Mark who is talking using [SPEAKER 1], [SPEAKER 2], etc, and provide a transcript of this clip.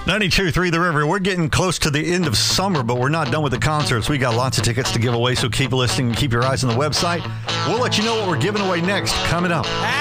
[SPEAKER 1] 92.3 The River. We're getting close to the end of summer, but we're not done with the concerts. We got lots of tickets to give away, so keep listening and keep your eyes on the website. We'll let you know what we're giving away next coming up.